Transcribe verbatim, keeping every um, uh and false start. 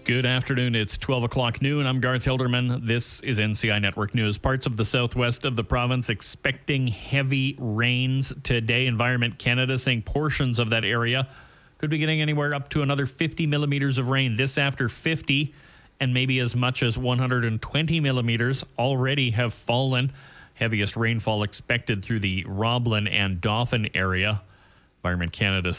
Good afternoon. It's twelve o'clock noon. I'm Garth Hilderman. This is N C I Network News. Parts of the southwest of the province expecting heavy rains today. Environment Canada saying portions of that area could be getting anywhere up to another fifty millimeters of rain. This after fifty and maybe as much as one hundred twenty millimeters already have fallen. Heaviest rainfall expected through the Roblin and Dauphin area. Environment Canada